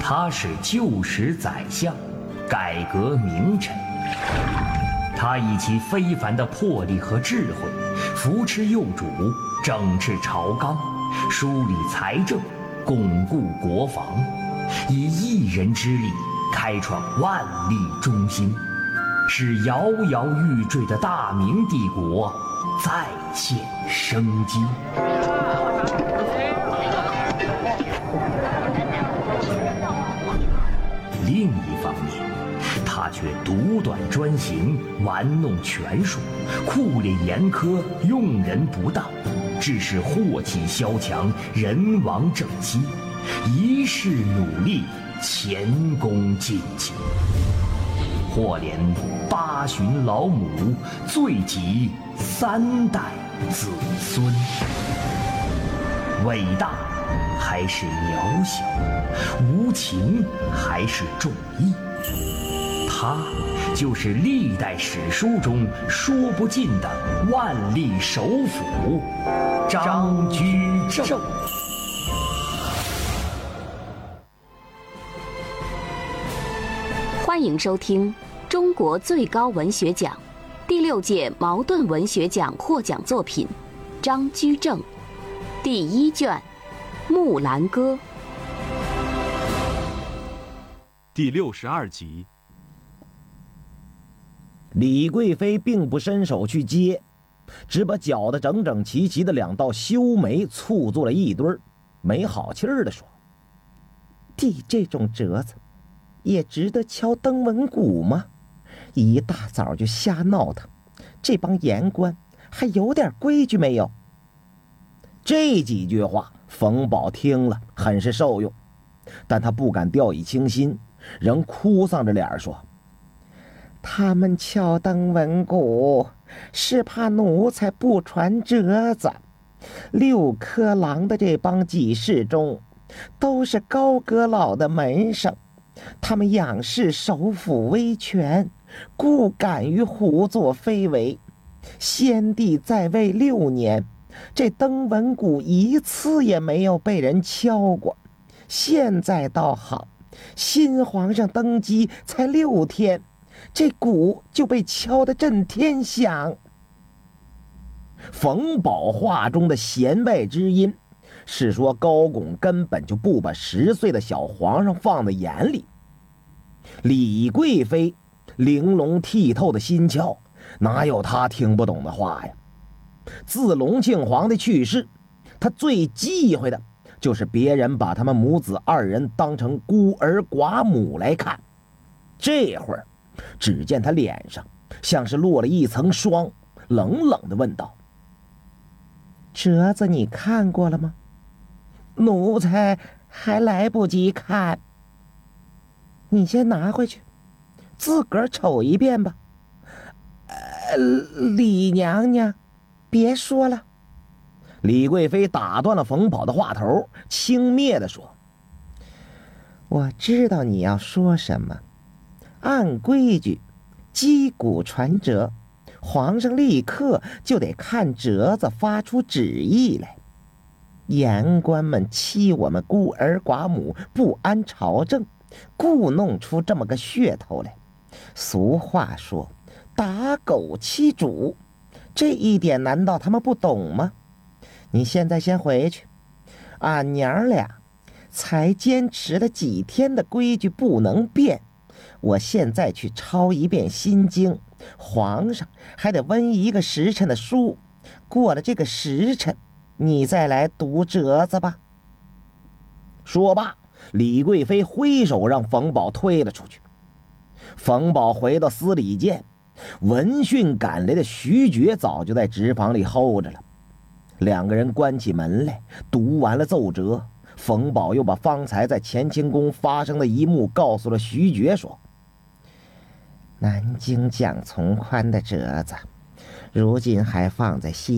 他是旧时宰相，改革名臣。他以其非凡的魄力和智慧，扶持幼主，整治朝纲，梳理财政，巩固国防，以一人之力开创万历中兴，使摇摇欲坠的大明帝国再现生机。另一方面，他却独断专行，玩弄权术，酷烈严苛，用人不当，致使祸起萧墙，人亡政息，一世努力，前功尽弃，或连八旬老母，罪及3代子孙。伟大还是渺小，无情还是重义，他就是历代史书中说不尽的万历首辅张居正。 欢迎收听中国最高文学奖第6届茅盾文学奖获奖作品张居正第1卷《木兰歌》 第62集。 李贵妃并不伸手去接，只把搅得整整齐齐的2道修眉簇作了一堆儿，没好气儿地说：“ 地这种折子，也值得敲登闻鼓吗？一大早就瞎闹腾，这帮言官还有点规矩没有？” 这几句话冯宝听了很是受用，但他不敢掉以轻心，仍哭丧着脸说：“ 他们敲登闻鼓，是怕奴才不传折子。6颗郎的这帮给事中，都是高阁老的门生，他们仰视首辅威权，故敢于胡作非为。先帝在位6年，这登闻鼓一次也没有被人敲过。现在倒好，新皇上登基才6天，这鼓就被敲得震天响。” 冯宝话中的弦外之音，是说高拱根本就不把10岁的小皇上放在眼里。李贵妃玲珑剔透的心窍，哪有他听不懂的话呀？自隆庆皇的去世，他最忌讳的就是别人把他们母子2人当成孤儿寡母来看。这会儿，只见他脸上像是落了一层霜，冷冷地问道：“ 折子你看过了吗？”“奴才还来不及看。”“你先拿回去，自个儿瞅一遍吧。”“李娘娘，别说了。” 李贵妃打断了冯宝的话头，轻蔑地说：“ 我知道你要说什么。按规矩，击鼓传折，皇上立刻就得看折子发出旨意来。言官们欺我们孤儿寡母，不安朝政，故弄出这么个噱头来。俗话说，打狗欺主，这一点难道他们不懂吗？你现在先回去，俺娘俩才坚持了几天的规矩不能变。我现在去抄一遍心经，皇上还得温1个时辰的书，过了这个时辰，你再来读折子吧。” 说罢，李贵妃挥手让冯宝推了出去。冯宝回到司礼监，闻讯赶来的徐觉早就在直房里候着了。2个人关起门来，读完了奏折，冯宝又把方才在乾清宫发生的一幕告诉了徐觉，说：“ 南京蒋从宽的折子，如今还放在西